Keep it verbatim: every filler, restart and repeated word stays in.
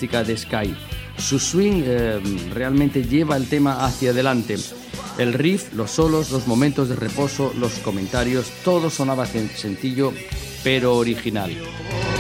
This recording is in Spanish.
característica de Sky. Su swing eh, realmente lleva el tema hacia adelante. El riff, los solos, los momentos de reposo, los comentarios, todo sonaba sencillo pero original.